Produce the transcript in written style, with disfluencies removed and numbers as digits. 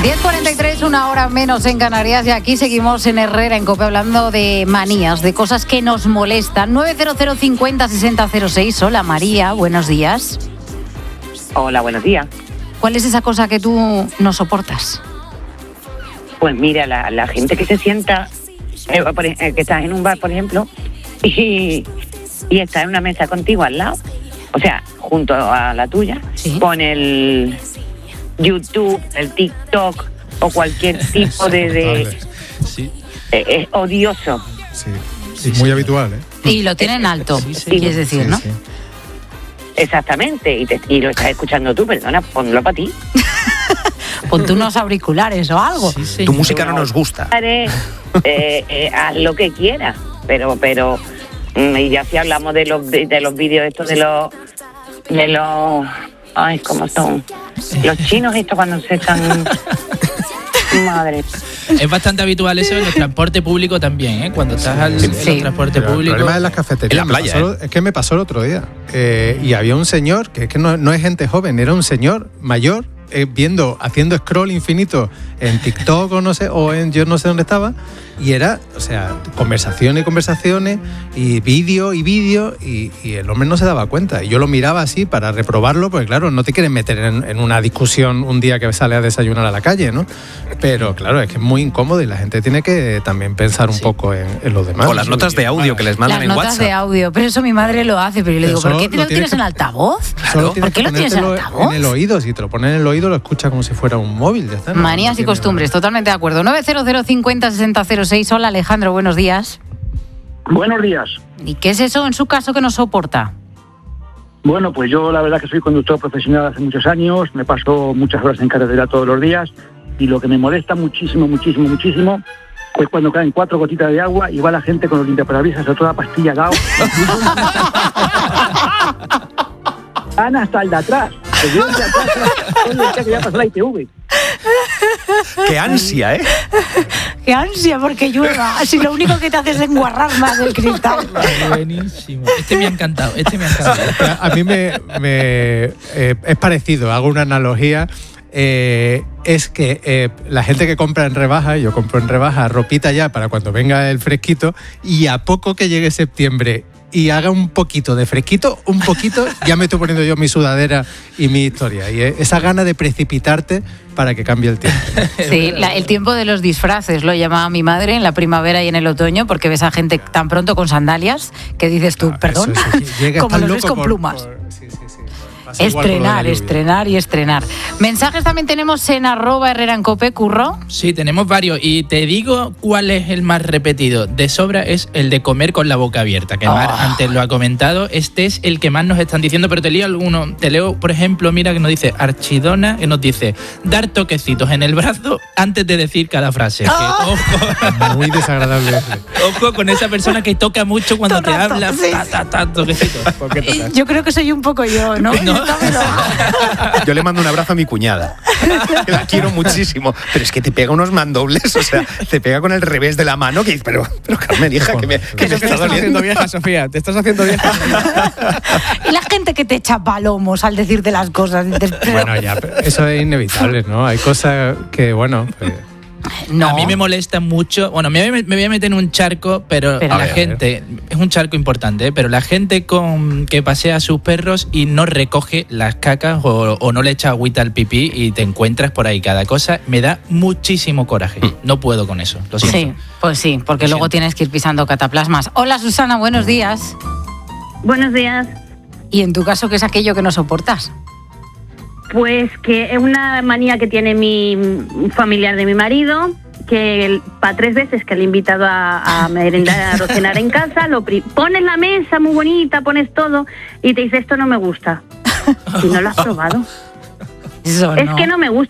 10:43, una hora menos en Canarias, y aquí seguimos en Herrera, en COPE, hablando de manías, de cosas que nos molestan. 900 50 60 06. Hola, María, buenos días. Hola, buenos días. ¿Cuál es esa cosa que tú no soportas? Pues mira, la gente que se sienta, que estás en un bar, por ejemplo, y está en una mesa contigo al lado, o sea, junto a la tuya, ¿sí? Pone el YouTube, el TikTok o cualquier tipo de Sí. es odioso. Sí, muy habitual, ¿eh? Y lo tienen alto, quieres decir, ¿no? Sí. Exactamente, y lo estás escuchando tú, perdona, ponlo para ti. Ponte unos auriculares o algo. Tu música no nos gusta. Haz lo que quieras, pero y ya si hablamos de los vídeos estos de los ay, ¿cómo son? Los chinos estos cuando se están... Madre. Es bastante habitual eso en el transporte público también, ¿eh? Cuando estás en el transporte Pero público. El problema de las cafeterías. En la playa, Es que me pasó el otro día. Y había un señor, que es que no es gente joven, era un señor mayor, haciendo scroll infinito en TikTok o no sé, yo no sé dónde estaba, y era, o sea, conversaciones y vídeo, y el hombre no se daba cuenta. Y yo lo miraba así para reprobarlo, porque claro, no te quieren meter en una discusión un día que sale a desayunar a la calle, ¿no? Pero claro, es que es muy incómodo y la gente tiene que también pensar un poco en los demás. O las notas de audio que les mandan en WhatsApp. Las notas de audio, pero eso mi madre lo hace, pero yo le digo, ¿por qué lo tienes en altavoz? ¿Por qué lo tienes en altavoz? En el oído, si te lo pones en el oído lo escucha como si fuera un móvil, ya está. Manías y costumbres, totalmente de acuerdo. 900 50 60 06. Hola, Alejandro, buenos días. Buenos días. ¿Y qué es eso en su caso que no soporta? Bueno, pues yo la verdad que soy conductor profesional hace muchos años, me paso muchas horas en carretera todos los días, y lo que me molesta muchísimo es cuando caen 4 gotitas de agua y va la gente con los limpiaparabrisas a toda pastilla dado. Van hasta el de atrás. Que ya pasó la ITV. ¡Qué ansia, eh! ¡Qué ansia porque llueva! Si lo único que te hace es enguarrar más el cristal. Buenísimo. Este me ha encantado. A mí es parecido, hago una analogía. Es que la gente que compra en rebaja, yo compro en rebaja ropita ya para cuando venga el fresquito, y a poco que llegue septiembre y haga un poquito de fresquito, ya me estoy poniendo yo mi sudadera y mi historia. Y esa gana de precipitarte para que cambie el tiempo. Sí, el tiempo de los disfraces lo llamaba mi madre en la primavera y en el otoño, porque ves a gente tan pronto con sandalias que dices tú, perdón, como los ves con plumas. Estrenar. Mensajes también tenemos en @Herrera en COPE, Curro. Sí, tenemos varios, y te digo cuál es el más repetido. De sobra es el de comer con la boca abierta, que Mar antes lo ha comentado. Este es el que más nos están diciendo, pero te leo alguno. Te leo, por ejemplo, mira que nos dice Archidona, que nos dice dar toquecitos en el brazo antes de decir cada frase. Que, ojo. Muy desagradable. Ojo con esa persona que toca mucho cuando te habla. Sí. Toquecitos. Yo creo que soy un poco yo, ¿no? Yo le mando un abrazo a mi cuñada, que la quiero muchísimo, pero es que te pega unos mandobles, o sea, te pega con el revés de la mano, que pero Carmen, hija, que me está doliendo. Vieja, Sofía, te estás haciendo vieja. Y la gente que te echa palomos al decirte las cosas. Bueno, ya, pero eso es inevitable, ¿no? Hay cosas que, bueno... No. A mí me molesta mucho. Bueno, me voy a meter en un charco, pero la gente, es un charco importante, pero la gente que pasea a sus perros y no recoge las cacas o no le echa agüita al pipí y te encuentras por ahí cada cosa, me da muchísimo coraje. No puedo con eso, lo siento. Sí, pues sí, porque luego tienes que ir pisando cataplasmas. Hola, Susana, buenos días. Buenos días. ¿Y en tu caso qué es aquello que no soportas? Pues que es una manía que tiene mi familiar de mi marido, que para 3 veces que le he invitado a merendar, a cenar en casa, pones la mesa muy bonita, pones todo y te dice, esto no me gusta. Y no lo has probado. Eso es que no me gusta.